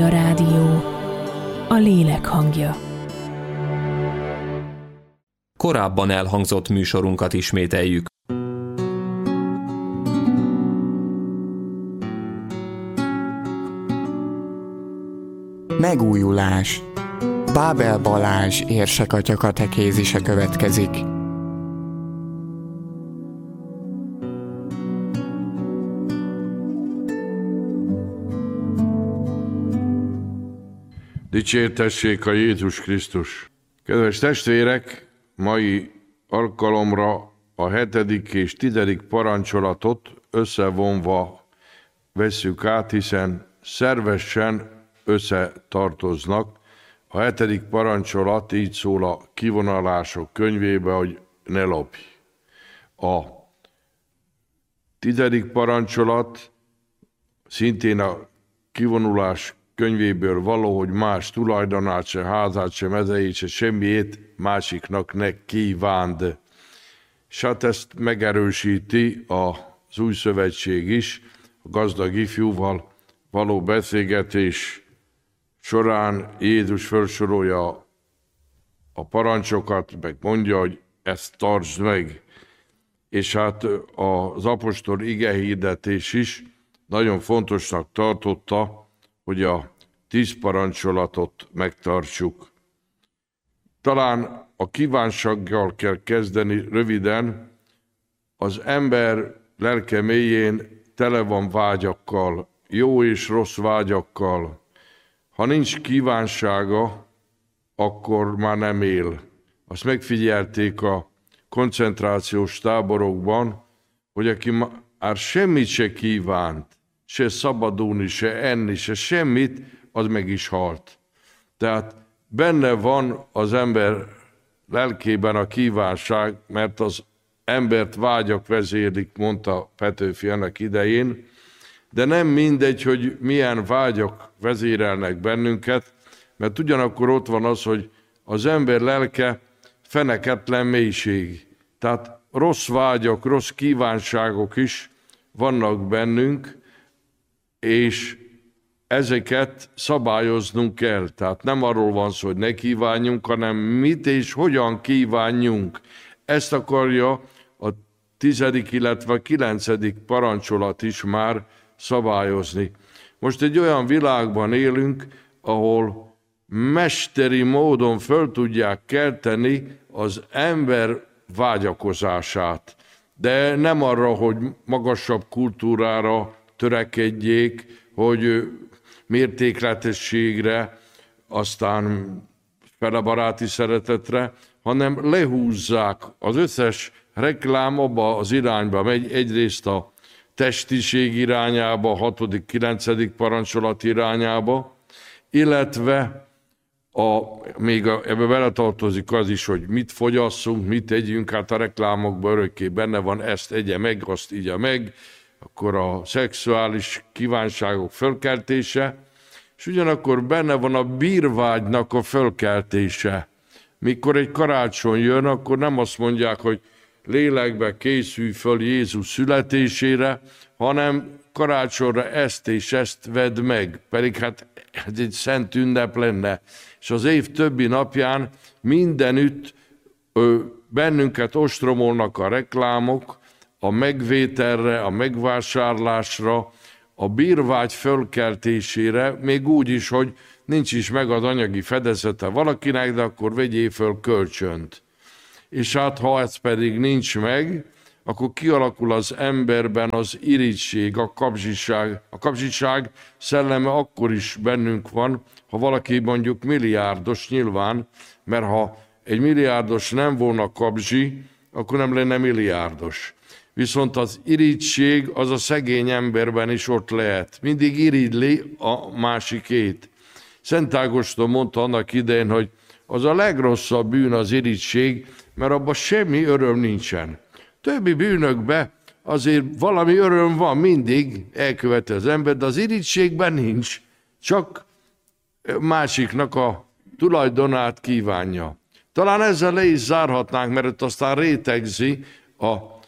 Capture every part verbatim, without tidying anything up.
Mária Rádió, a lélek hangja. Korábban elhangzott műsorunkat ismételjük. Megújulás. Bábel Balázs érsekatya katekézise következik. Dicsértessék a Jézus Krisztus! Kedves testvérek, mai alkalomra a hetedik és tizedik parancsolatot összevonva vesszük át, hiszen szervesen összetartoznak. A hetedik parancsolat így szól a kivonulások könyvébe, hogy ne lopj. A tizedik parancsolat szintén a kivonulás könyvéből való, hogy más tulajdonát, se házát, se mezejét, se semmiét másiknak ne kívánd. És hát ezt megerősíti az új szövetség is, a gazdag ifjúval való beszélgetés során Jézus felsorolja a parancsokat, meg mondja, hogy ezt tartsd meg. És hát az apostol igehirdetés is nagyon fontosnak tartotta, hogy a tíz parancsolatot megtartsuk. Talán a kívánsággal kell kezdeni röviden. Az ember lelke mélyén tele van vágyakkal, jó és rossz vágyakkal. Ha nincs kívánsága, akkor már nem él. Azt megfigyelték a koncentrációs táborokban, hogy aki már semmit se kívánt, se szabadulni, se enni, se semmit, az meg is halt. Tehát benne van az ember lelkében a kívánság, mert az embert vágyak vezérlik, mondta Petőfi annak idején, de nem mindegy, hogy milyen vágyak vezérelnek bennünket, mert ugyanakkor ott van az, hogy az ember lelke feneketlen mélység. Tehát rossz vágyak, rossz kívánságok is vannak bennünk, és ezeket szabályoznunk kell. Tehát nem arról van szó, hogy ne kívánjunk, hanem mit és hogyan kívánjunk. Ezt akarja a tizedik, illetve a kilencedik parancsolat is már szabályozni. Most egy olyan világban élünk, ahol mesteri módon föl tudják kelteni az ember vágyakozását. De nem arra, hogy magasabb kultúrára törekedjék, hogy mértékletességre, aztán felebaráti szeretetre, hanem lehúzzák. Az összes reklám abba az irányba megy, egyrészt a testiség irányába, a hatodik, kilencedik parancsolat irányába, illetve a, még a, ebbe beletartozik az is, hogy mit fogyasszunk, mit tegyünk, hát a reklámokban örökké benne van, ezt egye meg, azt igye meg, akkor a szexuális kívánságok fölkeltése, és ugyanakkor benne van a bírvágynak a fölkeltése. Mikor egy karácsony jön, akkor nem azt mondják, hogy lélekbe készülj föl Jézus születésére, hanem karácsonyra ezt és ezt vedd meg, pedig hát ez egy szent ünnep lenne. És az év többi napján mindenütt ö, bennünket ostromolnak a reklámok, a megvételre, a megvásárlásra, a bírvágy fölkeltésére, még úgy is, hogy nincs is meg az anyagi fedezete valakinek, de akkor vegyél föl kölcsönt. És hát ha ez pedig nincs meg, akkor kialakul az emberben az irigység, a kapzsiság. A kapzsiság szelleme akkor is bennünk van, ha valaki mondjuk milliárdos nyilván, mert ha egy milliárdos nem volna kapzsi, akkor nem lenne milliárdos. Viszont az irigység az a szegény emberben is ott lehet. Mindig irigyli a másikét. Szent Ágoston mondta annak idején, hogy az a legrosszabb bűn az irigység, mert abban semmi öröm nincsen. Többi bűnökben azért valami öröm van, mindig elköveti az ember, de az irigységben nincs. Csak másiknak a tulajdonát kívánja. Talán ezzel le is zárhatnánk, mert aztán rétegzi a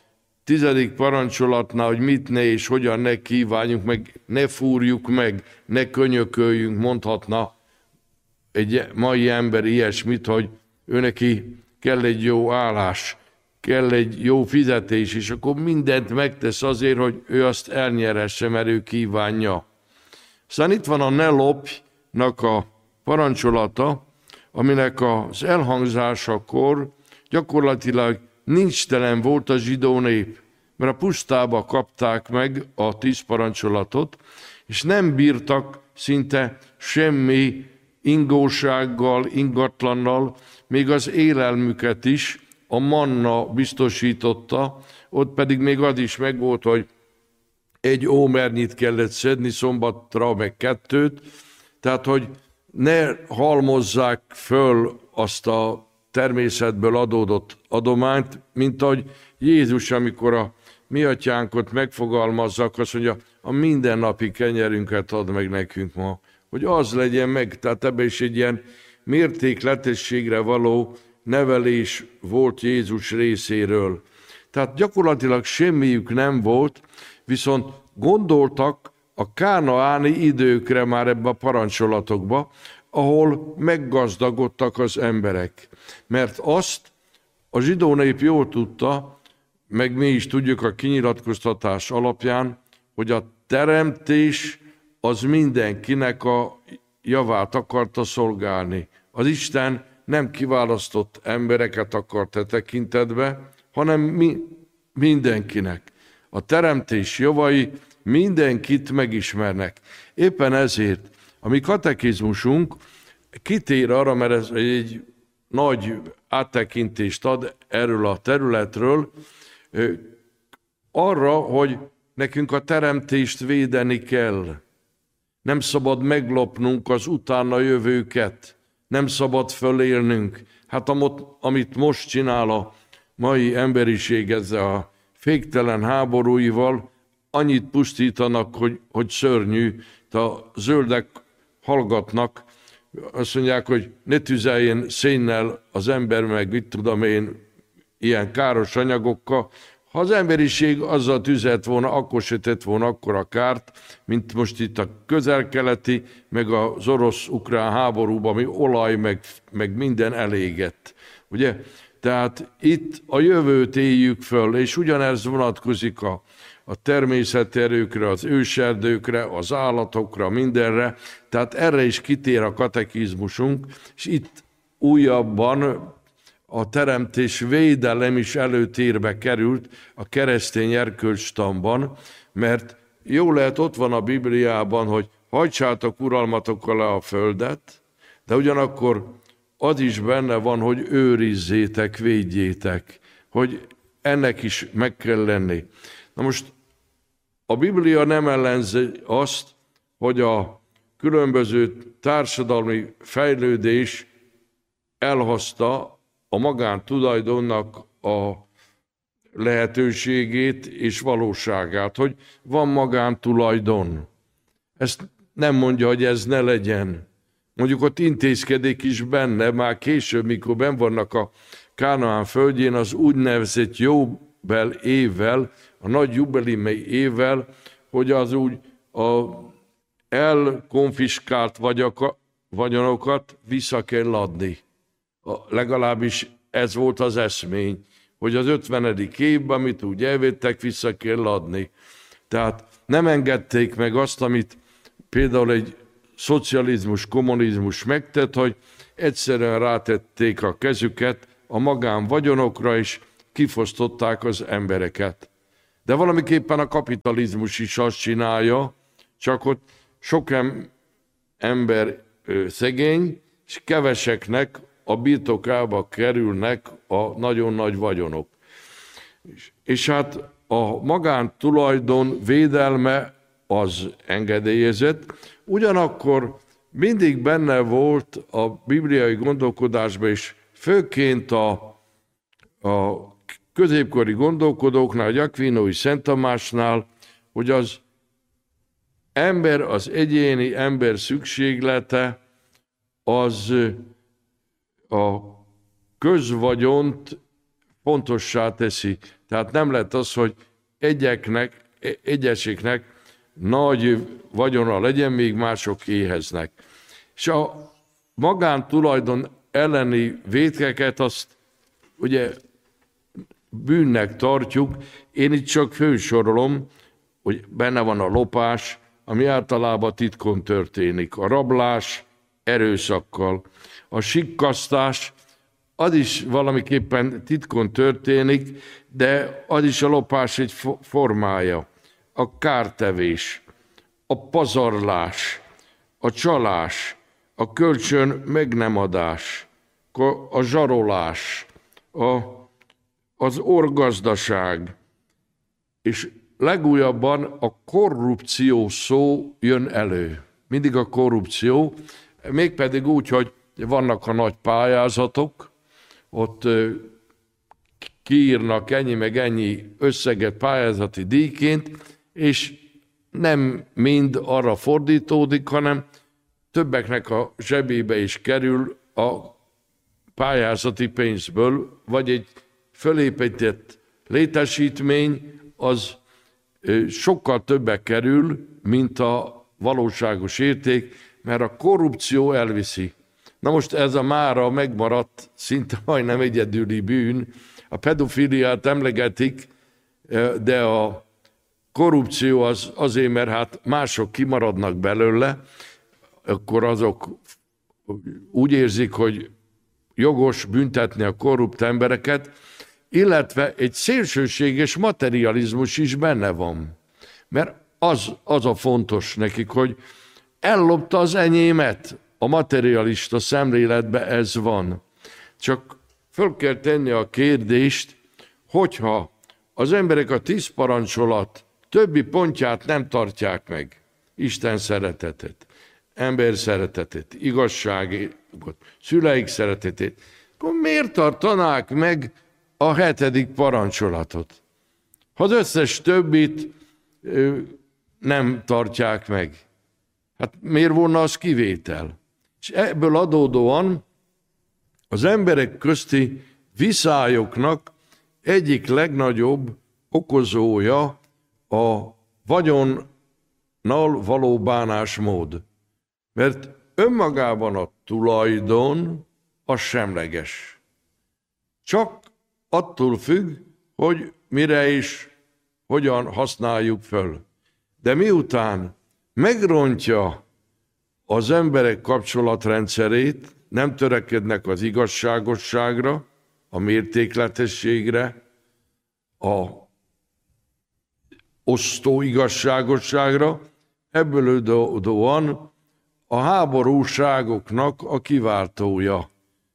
tizedik parancsolatnál, hogy mit ne és hogyan ne kívánjunk, meg ne fúrjuk meg, ne könyököljünk, mondhatna egy mai ember ilyesmit, hogy ő neki kell egy jó állás, kell egy jó fizetés, és akkor mindent megtesz azért, hogy ő azt elnyeresse, mert ő kívánja. Aztán itt van a ne lopjnak a parancsolata, aminek az elhangzásakor gyakorlatilag nincs telen volt a zsidó nép, mert a pusztába kapták meg a tíz parancsolatot, és nem bírtak szinte semmi ingósággal, ingatlannal, még az élelmüket is a manna biztosította, ott pedig még az is megvolt, hogy egy ómernyit kellett szedni szombatra, meg kettőt, tehát hogy ne halmozzák föl azt a természetből adódott adományt, mint ahogy Jézus, amikor a mi atyánkot megfogalmazzak, azt mondja, a mindennapi kenyerünket ad meg nekünk ma, hogy az legyen meg, tehát ebben is egy ilyen mértékletességre való nevelés volt Jézus részéről. Tehát gyakorlatilag semmiük nem volt, viszont gondoltak a kánaáni időkre már ebbe a parancsolatokba, ahol meggazdagodtak az emberek. Mert azt a zsidó nép jól tudta, meg mi is tudjuk a kinyilatkoztatás alapján, hogy a teremtés az mindenkinek a javát akarta szolgálni. Az Isten nem kiválasztott embereket akart e tekintetbe, hanem mi, mindenkinek. A teremtés javai mindenkit megismernek. Éppen ezért a mi katekizmusunk kitér arra, mert ez egy nagy áttekintést ad erről a területről, arra, hogy nekünk a teremtést védeni kell. Nem szabad meglopnunk az utána jövőket, nem szabad fölélnünk. Hát amit most csinál a mai emberiség ezzel a féktelen háborúival, annyit pusztítanak, hogy, hogy szörnyű. A zöldek hallgatnak, azt mondják, hogy ne tüzeljen szénnel az ember, meg mit tudom én, ilyen káros anyagokkal. Ha az emberiség azzal tüzelt volna, akkor se tett volna akkora kárt, mint most itt a közel-keleti, meg az orosz-ukrán háborúban, ami olaj, meg, meg minden elégett. Ugye? Tehát itt a jövőt éljük föl, és ugyanez vonatkozik a, a természeti erőkre, az őserdőkre, az állatokra, mindenre. Tehát erre is kitér a katekizmusunk, és itt újabban a teremtés védelem is előtérbe került a keresztény erkölcstanban, mert jó lehet ott van a Bibliában, hogy hajtsátok uralmatok alá a földet, de ugyanakkor az is benne van, hogy őrizzétek, védjétek, hogy ennek is meg kell lenni. Na most a Biblia nem ellenzi azt, hogy a különböző társadalmi fejlődés elhozta a magántulajdonnak a lehetőségét és valóságát, hogy van magántulajdon. Ezt nem mondja, hogy ez ne legyen. Mondjuk ott intézkedik is benne, már később, mikor benn vannak a Kánaán földjén, az úgynevezett jóbel évvel, a nagy jubileumi évvel, hogy az úgy a elkonfiskált vagyonokat vissza kell adni. A, legalábbis ez volt az eszmény, hogy az ötvenedik évben, amit úgy elvettek, vissza kell adni. Tehát nem engedték meg azt, amit például egy szocializmus, kommunizmus megtett, hogy egyszerűen rátették a kezüket a magánvagyonokra, és kifosztották az embereket. De valamiképpen a kapitalizmus is azt csinálja, csak ott sok ember szegény, és keveseknek a birtokába kerülnek a nagyon nagy vagyonok. És, és hát a magántulajdon védelme az engedélyezett, ugyanakkor mindig benne volt a bibliai gondolkodásban is, főként a, a középkori gondolkodóknál, a Akvinói Szent Tamásnál, hogy az ember, az egyéni ember szükséglete az a közvagyont fontossá teszi. Tehát nem lehet az, hogy egyeknek, egyeseknek nagy vagyona legyen, még mások éheznek. És a magántulajdon elleni vétkeket azt ugye bűnnek tartjuk. Én itt csak fősorolom, hogy benne van a lopás, ami általában titkon történik. A rablás erőszakkal. A sikkasztás, az is valamiképpen titkon történik, de az is a lopás egy formája. A kártevés, a pazarlás, a csalás, a kölcsön meg nem adás, a zsarolás, a, az orgazdaság, és legújabban a korrupció szó jön elő. Mindig a korrupció, mégpedig úgy, hogy vannak a nagy pályázatok, ott kiírnak ennyi meg ennyi összeget pályázati díjként, és nem mind arra fordítódik, hanem többeknek a zsebébe is kerül a pályázati pénzből, vagy egy fölépített létesítmény, az sokkal többe kerül, mint a valóságos érték, mert a korrupció elviszi. Na most ez a mára megmaradt, szinte majdnem egyedüli bűn. A pedofiliát emlegetik, de a korrupció az azért, mert hát mások kimaradnak belőle, akkor azok úgy érzik, hogy jogos büntetni a korrupt embereket, illetve egy szélsőséges materializmus is benne van. Mert az, az a fontos nekik, hogy ellopta az enyémet. A materialista szemléletben ez van. Csak föl kell tenni a kérdést, hogyha az emberek a tíz parancsolat többi pontját nem tartják meg, Isten szeretetet, ember szeretetét, igazságot, szüleik szeretetét, akkor miért tartanák meg a hetedik parancsolatot? Ha az összes többit ö, nem tartják meg, hát miért volna az kivétel? És ebből adódóan az emberek közti viszályoknak egyik legnagyobb okozója a vagyonnal való bánásmód. Mert önmagában a tulajdon az semleges. Csak attól függ, hogy mire és hogyan használjuk föl. De miután megrontja az emberek kapcsolatrendszerét, nem törekednek az igazságosságra, a mértékletességre, a osztó igazságosságra, ebből adódóan a háborúságoknak a kiváltója.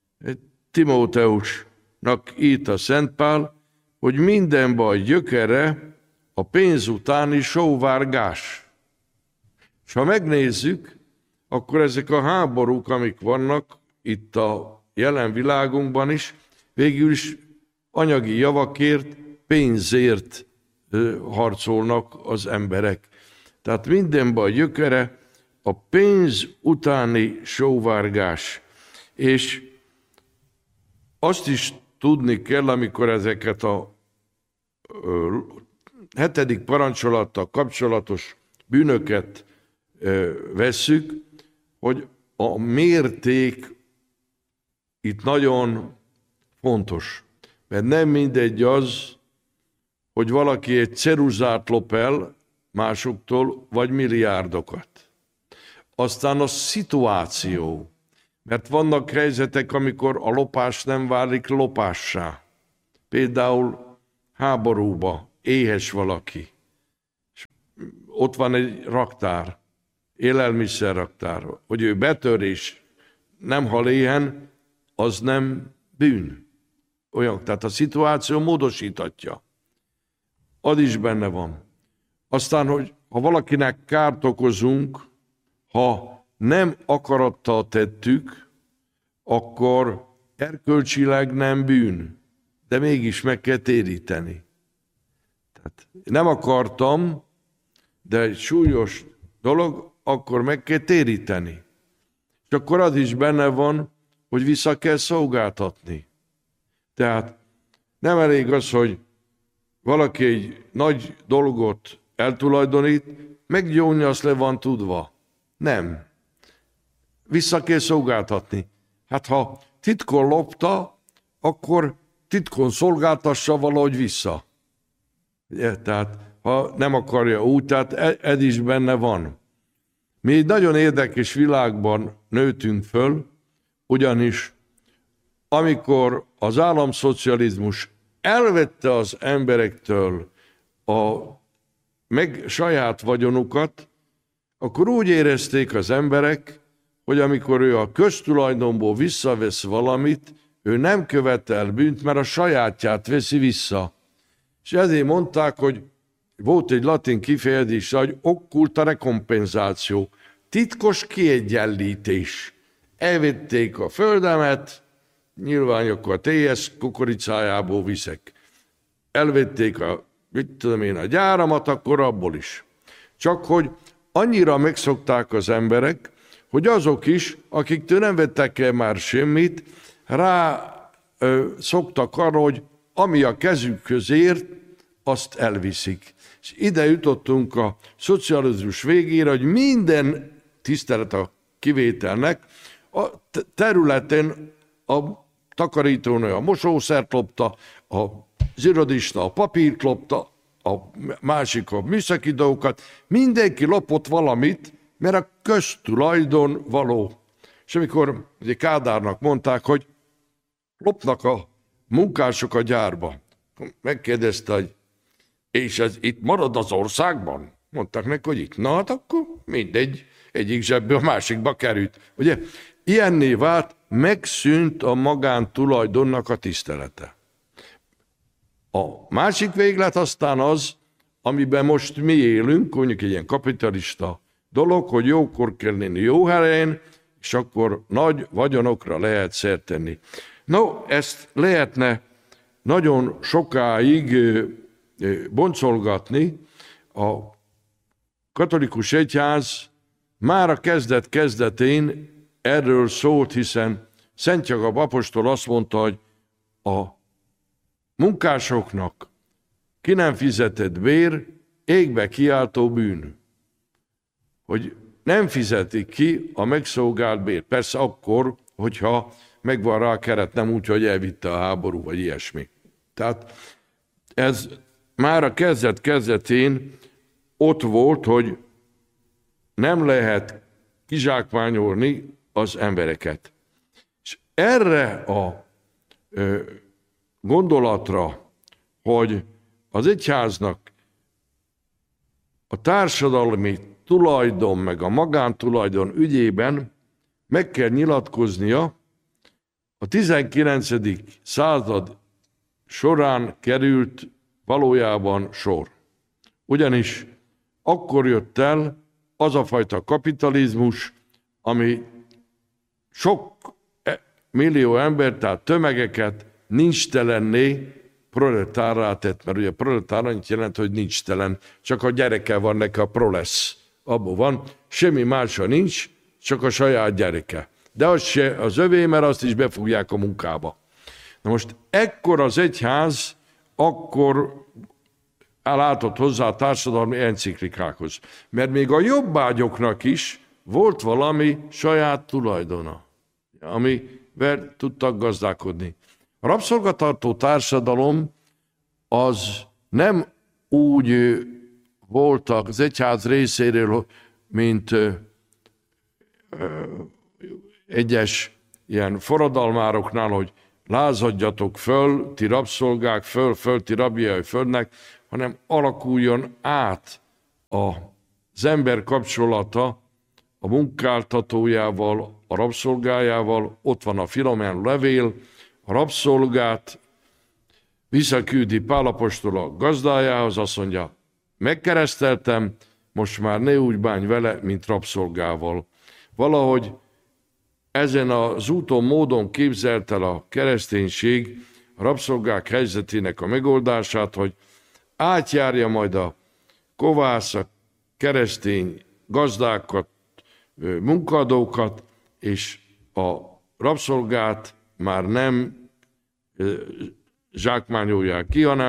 Timóteusnak írt a Szent Pál, hogy minden baj gyökere a pénz utáni sóvárgás. És ha megnézzük, akkor ezek a háborúk, amik vannak itt a jelen világunkban is, végül is anyagi javakért, pénzért harcolnak az emberek. Tehát minden baj gyökere a pénz utáni sóvárgás. És azt is tudni kell, amikor ezeket a ö, hetedik parancsolattal kapcsolatos bűnöket ö, vesszük, hogy a mérték itt nagyon fontos. Mert nem mindegy az, hogy valaki egy ceruzát lop el másoktól, vagy milliárdokat. Aztán a szituáció. Mert vannak helyzetek, amikor a lopás nem válik lopássá. Például háborúba éhes valaki. És ott van egy raktár, élelmiszerraktár, hogy ő betör és nem hal éhen, az nem bűn. Olyan, tehát a szituáció módosítatja. Az is benne van. Aztán, hogy ha valakinek kárt okozunk, ha nem akarattal tettük, akkor erkölcsileg nem bűn, de mégis meg kell téríteni. Tehát nem akartam, de egy súlyos dolog, akkor meg kell téríteni. És akkor az is benne van, hogy vissza kell szolgáltatni. Tehát nem elég az, hogy valaki egy nagy dolgot eltulajdonít, meggyónni azt le van tudva. Nem. Vissza kell szolgáltatni. Hát ha titkon lopta, akkor titkon szolgáltassa valahogy vissza. Ugye? Tehát ha nem akarja úgy, tehát ez is benne van. Mi egy nagyon érdekes világban nőttünk föl, ugyanis amikor az államszocializmus elvette az emberektől a meg saját vagyonukat, akkor úgy érezték az emberek, hogy amikor ő a köztulajdonból visszavesz valamit, ő nem követel bűnt, mert a sajátját veszi vissza. És ezért mondták, hogy volt egy latin kifejezés, hogy occulta recompensáció, titkos kiegyenlítés. Elvették a földemet, nyilván akkor a té es kukoricájából viszek. Elvették a, mit tudom én, a gyáramat, akkor abból is. Csak hogy annyira megszokták az emberek, hogy azok is, akiktől nem vettek el már semmit, rá ö, szoktak arra, hogy ami a kezükhöz ért, azt elviszik. És ide jutottunk a szocializmus végére, hogy minden tisztelet a kivételnek a területen a takarítónő a mosószert lopta, az irodista a papírt lopta, a másik a műszaki dolgokat, mindenki lopott valamit, mert a köztulajdon való. És amikor ugye Kádárnak mondták, hogy lopnak a munkások a gyárba, megkérdezte, hogy és ez itt marad az országban? Mondták neki, hogy itt. Na hát akkor mindegy, egyik zsebből a másikba került. Ugye, ilyenné vált, megszűnt a magántulajdonnak a tisztelete. A másik véglet aztán az, amiben most mi élünk, mondjuk egy ilyen kapitalista dolog, hogy jókor kell lenni jó helyen, és akkor nagy vagyonokra lehet szert tenni. No, ezt lehetne nagyon sokáig boncolgatni. A katolikus egyház már a kezdet-kezdetén erről szólt, hiszen Szent Jakab apostol azt mondta, hogy a munkásoknak ki nem fizetett bér, égbe kiáltó bűn. Hogy nem fizetik ki a megszolgált bér. Persze akkor, hogyha megvan rá a keret, nem úgy, hogy elvitte a háború, vagy ilyesmi. Tehát ez már a kezdet-kezdetén ott volt, hogy nem lehet kizsákmányolni az embereket. És erre a ö, gondolatra, hogy az egyháznak a társadalmi tulajdon meg a magántulajdon ügyében meg kell nyilatkoznia, a tizenkilencedik század során került valójában sor. Ugyanis akkor jött el az a fajta kapitalizmus, ami sok millió ember, tehát tömegeket nincs telenné proletárrá tett, mert ugye proletár annyit jelent, hogy nincs telen, csak a gyereke van neki, a prolesz. Abban van, semmi mása nincs, csak a saját gyereke. De az se az övé, mert azt is befogják a munkába. Na most ekkor az egyház, akkor látott hozzá a társadalmi enciklikákhoz. Mert még a jobbágyoknak is volt valami saját tulajdona, amivel tudtak gazdálkodni. A rabszolgatartó társadalom az nem úgy volt az egyház részéről, mint egyes ilyen forradalmároknál, hogy lázadjatok föl, ti rabszolgák, föl, föl, ti rabjai földnek, hanem alakuljon át az ember kapcsolata a munkáltatójával, a rabszolgájával. Ott van a Filomen levél, a rabszolgát visszaküldi Pál apostol a gazdájához, azt mondja, megkereszteltem, most már ne úgy bánj vele, mint rabszolgával. Valahogy ezen az úton, módon képzelt el a kereszténység a rabszolgák helyzetének a megoldását, hogy átjárja majd a kovász, a keresztény gazdákat, munkadókat, és a rabszolgát már nem zsákmányolják ki, hanem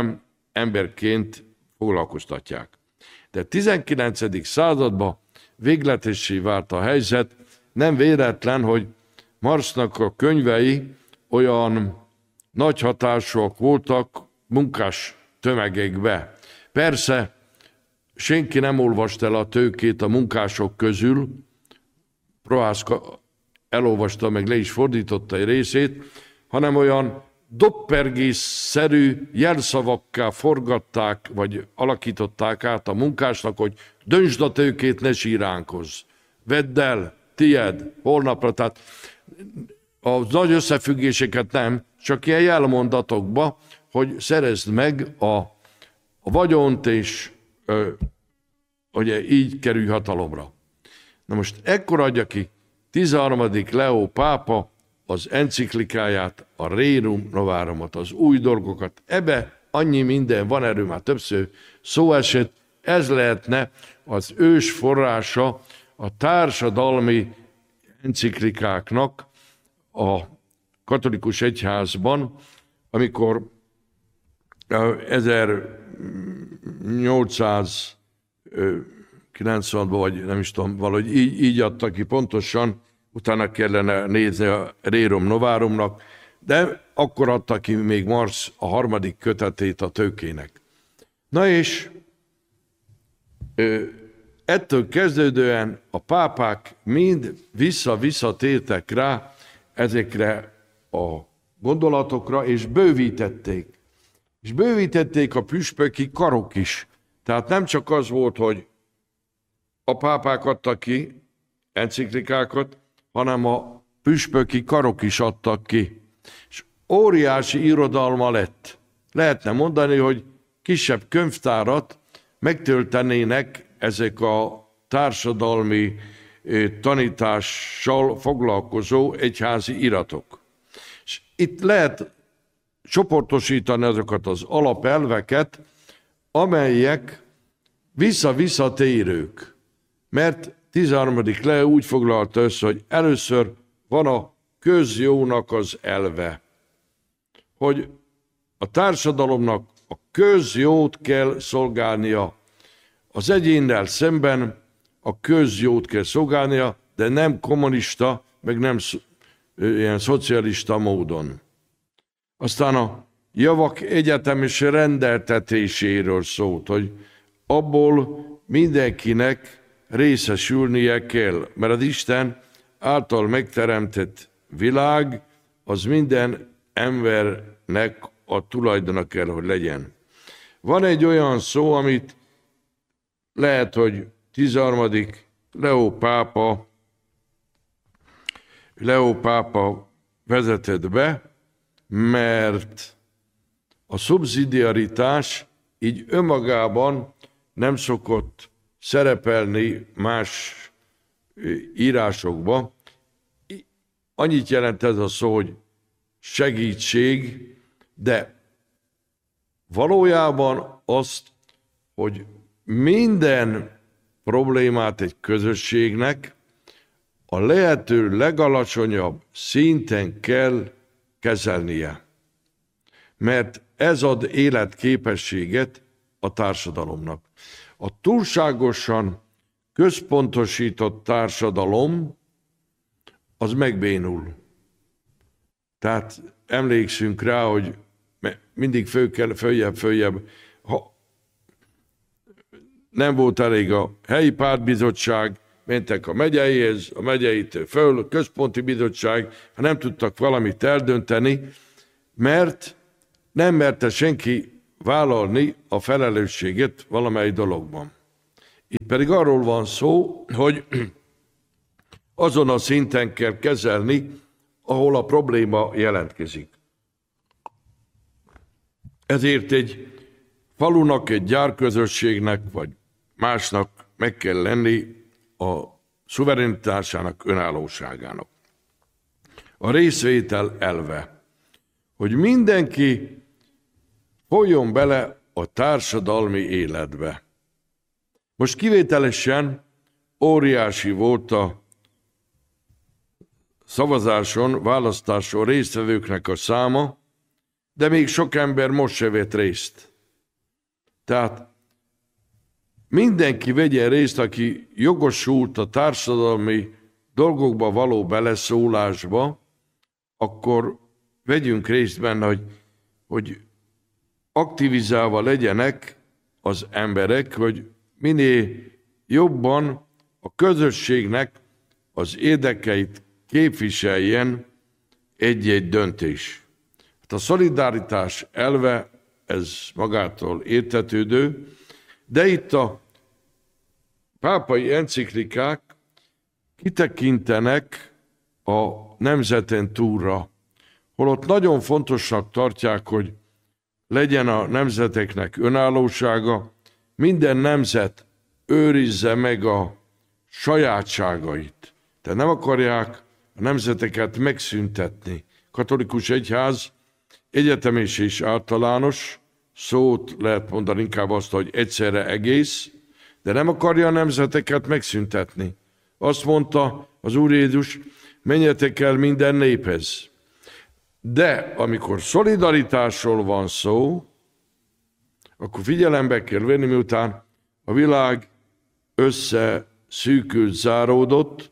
emberként foglalkoztatják. De tizenkilencedik században végletessé vált a helyzet, nem véletlen, hogy Marxnak a könyvei olyan nagy hatásúak voltak munkás tömegekbe. Persze, senki nem olvasta el a Tőkét a munkások közül, Prohászka elolvasta, meg le is fordította egy részét, hanem olyan doppergész-szerű jelszavakká forgatták, vagy alakították át a munkásnak, hogy döntsd a tőkét, ne síránkozz. Vedd el, tied, holnapra. Tehát a nagy összefüggéseket nem, csak ilyen jelmondatokba, hogy szerezd meg a, a vagyont, és ö, ugye így kerülj hatalomra. Na most ekkor adja ki tizenharmadik Leó pápa az enciklikáját, a Rerum Novárumot, az új dolgokat. Ebbe annyi minden van, erről már többször szó esett, ez lehetne az ős forrása a társadalmi enciklikáknak a katolikus egyházban, amikor ezernyolcszázkilencvenhatban, vagy nem is tudom, valahogy így, így adta ki pontosan, utána kellene nézni a Rerum Novárumnak, de akkor adta ki még Marx a harmadik kötetét a Tőkének. Na és ettől kezdődően a pápák mind vissza-visszatértek rá ezekre a gondolatokra, és bővítették. És bővítették a püspöki karok is. Tehát nem csak az volt, hogy a pápák adtak ki enciklikákat, hanem a püspöki karok is adtak ki. És óriási irodalma lett. Lehetne mondani, hogy kisebb könyvtárat megtöltenének ezek a társadalmi tanítással foglalkozó egyházi iratok. És itt lehet csoportosítani azokat az alapelveket, amelyek vissza-visszatérők. Mert tizenharmadik Leó úgy foglalta össze, hogy először van a közjónak az elve, hogy a társadalomnak a közjót kell szolgálnia, az egyénnel szemben a közjót kell szolgálnia, de nem kommunista, meg nem ilyen szocialista módon. Aztán a javak egyetemes rendeltetéséről szólt, hogy abból mindenkinek részesülnie kell, mert az Isten által megteremtett világ az minden embernek a tulajdona kell, hogy legyen. Van egy olyan szó, amit lehet, hogy tizenharmadik Leó pápa, Leó pápa vezetett be, mert a szubszidiaritás így önmagában nem szokott szerepelni más írásokba. Annyit jelent ez a szó, hogy segítség, de valójában azt, hogy minden problémát egy közösségnek a lehető legalacsonyabb szinten kell kezelnie. Mert ez ad életképességet a társadalomnak. A túlságosan központosított társadalom az megbénul. Tehát emlékszünk rá, hogy mindig föl kell, följebb, följebb. Ha nem volt elég a helyi pártbizottság, mentek a megyeihez, a megyeitől föl, a központi bizottság, ha nem tudtak valamit eldönteni, mert nem merte senki vállalni a felelősséget valamely dologban. Itt pedig arról van szó, hogy azon a szinten kell kezelni, ahol a probléma jelentkezik. Ezért egy falunak, egy gyárközösségnek, vagy másnak meg kell lenni a szuverenitásának, önállóságának. A részvétel elve, hogy mindenki folyjon bele a társadalmi életbe. Most kivételesen óriási volt a szavazáson, választáson résztvevőknek a száma, de még sok ember most se vett részt. Tehát mindenki vegyen részt, aki jogosult a társadalmi dolgokba való beleszólásba, akkor vegyünk részt benne, hogy, hogy aktivizálva legyenek az emberek, hogy minél jobban a közösségnek az érdekeit képviseljen egy-egy döntés. Hát a szolidaritás elve, ez magától értetődő, de itt a pápai enciklikák kitekintenek a nemzeten túlra, holott nagyon fontosnak tartják, hogy legyen a nemzeteknek önállósága, minden nemzet őrizze meg a sajátságait. Tehát nem akarják a nemzeteket megszüntetni. Katolikus egyház egyetemes és általános, szót lehet mondani inkább azt, hogy egyszerre egész, de nem akarja a nemzeteket megszüntetni. Azt mondta az Úr Jézus, menjetek el minden néphez. De amikor szolidaritásról van szó, akkor figyelembe kell venni, miután a világ összeszűkült, záródott,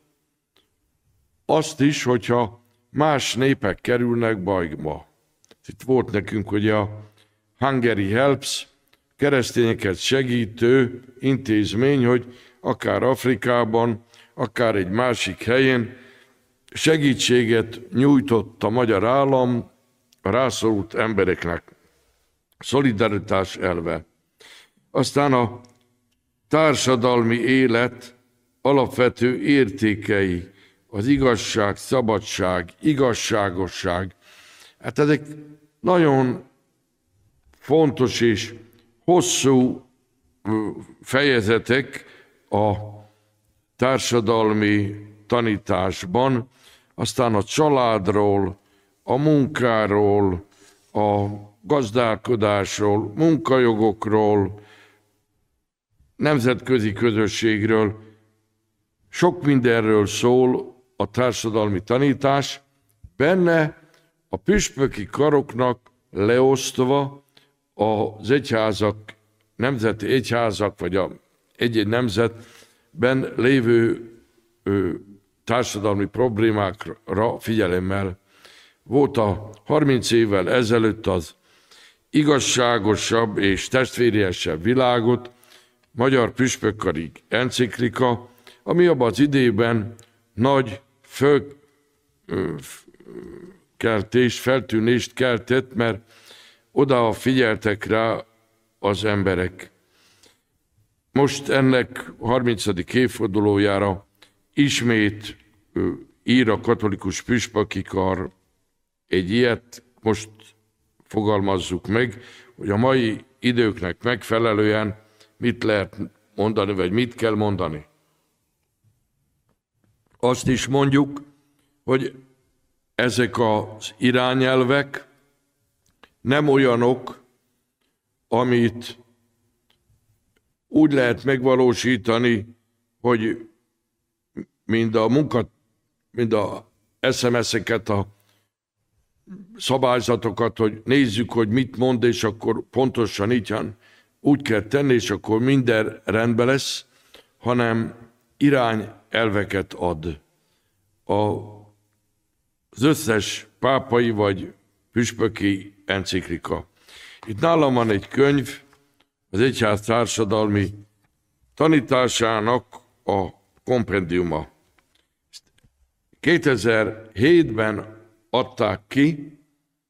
azt is, hogyha más népek kerülnek bajba. Itt volt nekünk ugye a Hungary Helps, keresztényeket segítő intézmény, hogy akár Afrikában, akár egy másik helyen segítséget nyújtott a magyar állam a rászorult embereknek. Szolidaritás elve. Aztán a társadalmi élet alapvető értékei, az igazság, szabadság, igazságosság. Hát ezek nagyon fontos és hosszú fejezetek a társadalmi tanításban, aztán a családról, a munkáról, a gazdálkodásról, munkajogokról, nemzetközi közösségről, sok mindenről szól a társadalmi tanítás, benne a püspöki karoknak leosztva az egyházak, nemzeti egyházak, vagy a egy-egy nemzetben lévő ö, társadalmi problémákra figyelemmel. Volt a harminc évvel ezelőtt az igazságosabb és testvériesebb világot, magyar püspökkari enciklika, ami abban az időben nagy fölkeltést, feltűnést keltett, mert oda figyeltek rá az emberek. Most ennek harmincadik évfordulójára ismét ír a katolikus püspöki kar egy ilyet, most fogalmazzuk meg, hogy a mai időknek megfelelően mit lehet mondani, vagy mit kell mondani. Azt is mondjuk, hogy ezek az irányelvek nem olyanok, amit úgy lehet megvalósítani, hogy mind a munka, mind a es em es-eket, a szabályzatokat, hogy nézzük, hogy mit mond, és akkor pontosan így úgy kell tenni, és akkor minden rendben lesz, hanem irányelveket ad. A, az összes pápai vagy püspöki enciklika. Itt nálam van egy könyv, az egyház társadalmi tanításának a kompendiuma. kétezer-hétben adták ki,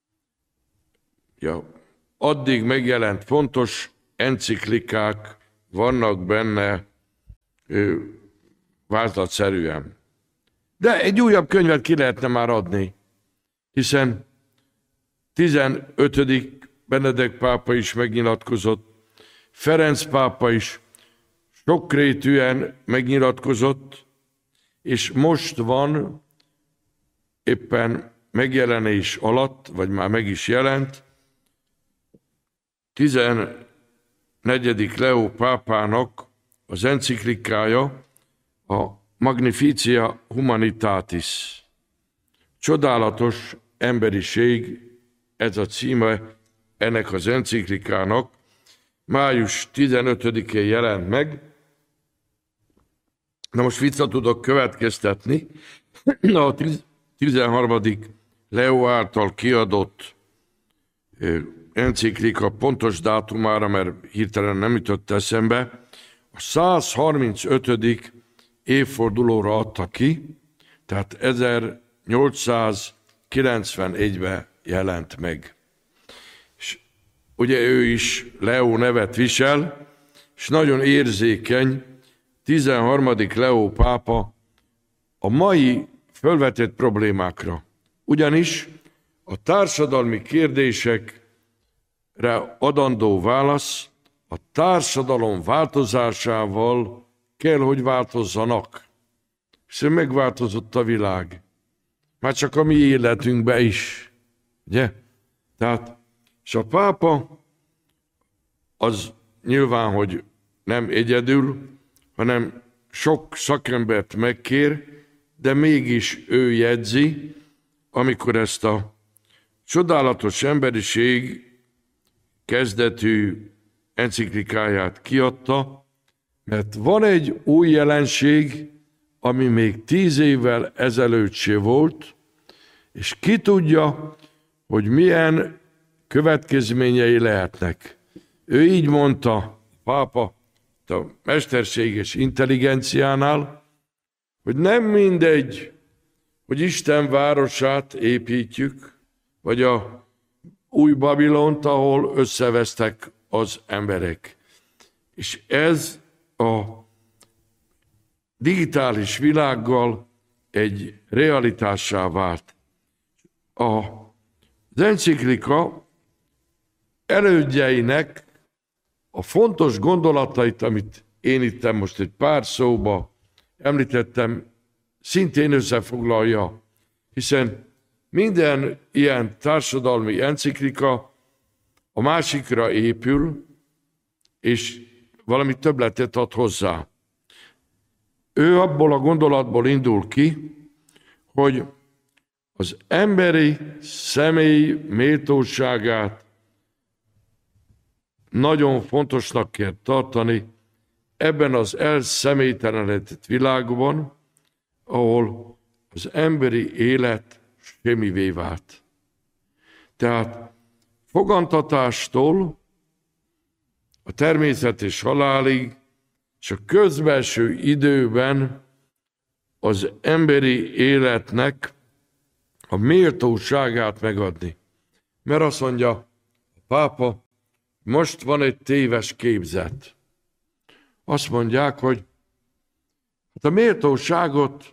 ja, addig megjelent fontos enciklikák vannak benne ö, vázlatszerűen. De egy újabb könyvet ki lehetne már adni, hiszen tizenötödik Benedek pápa is megnyilatkozott, Ferenc pápa is sokrétűen megnyilatkozott, és most van éppen megjelenés alatt, vagy már meg is jelent, tizennegyedik Leó pápának az enciklikája, a Magnificia Humanitatis. Csodálatos emberiség, ez a címe ennek az enciklikának, május tizenötödikén jelent meg. Na most vissza tudok következtetni. A tizenharmadik Leó által kiadott enciklika pontos dátumára, mert hirtelen nem jutott eszembe, a száz harmincötödik évfordulóra adta ki, tehát ezernyolcszázkilencvenegyben jelent meg. És ugye ő is Leó nevet visel, és nagyon érzékeny, tizenharmadik Leó pápa a mai fölvetett problémákra. Ugyanis a társadalmi kérdésekre adandó válasz a társadalom változásával kell, hogy változzanak. Hiszen megváltozott a világ. Már csak a mi életünkbe is. Ugye? Tehát, és a pápa az nyilván, hogy nem egyedül, hanem sok szakembert megkér, de mégis ő jegyzi, amikor ezt a csodálatos emberiség kezdetű enciklikáját kiadta, mert van egy új jelenség, ami még tíz évvel ezelőtt se volt, és ki tudja, hogy milyen következményei lehetnek. Ő így mondta, pápa, a mesterséges intelligenciánál, hogy nem mindegy, hogy Isten városát építjük, vagy a új Babilont, ahol összevesztek az emberek. És ez a digitális világgal egy realitássá vált. Az enciklika elődjeinek a fontos gondolatait, amit én itt most egy pár szóba említettem, szintén összefoglalja, hiszen minden ilyen társadalmi enciklika a másikra épül, és valami többletet ad hozzá. Ő abból a gondolatból indul ki, hogy az emberi személy méltóságát nagyon fontosnak kell tartani ebben az elszemélytelenedett világban, ahol az emberi élet semmivé vált. Tehát fogantatástól a természet és halálig, és a közbelső időben az emberi életnek a méltóságát megadni. Mert azt mondja a pápa, most van egy téves képzet. Azt mondják, hogy hát a méltóságot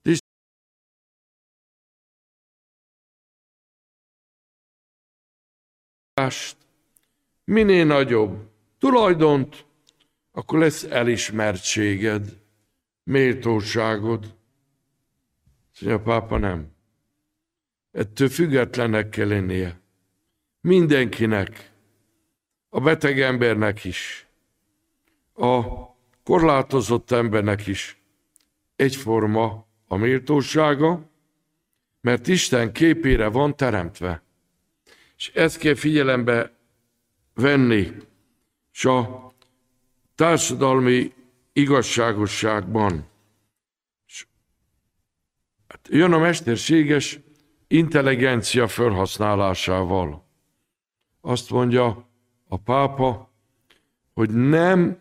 minél nagyobb tulajdont, akkor lesz elismertséged, méltóságod. Szóval a pápa nem. Ettől függetlennek kell lennie. Mindenkinek, a beteg embernek is, a korlátozott embernek is egyforma a méltósága, mert Isten képére van teremtve. És ezt kell figyelembe venni, és a társadalmi igazságosságban. És hát jön a mesterséges intelligencia felhasználásával. Azt mondja a pápa, hogy nem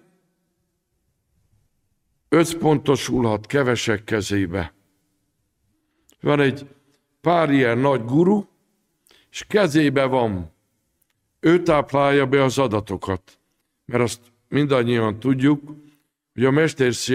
összpontosulhat kevesek kezébe. Van egy pár ilyen nagy guru, és kezébe van. Ő táplálja be az adatokat. Mert azt mindannyian tudjuk, hogy a mesterség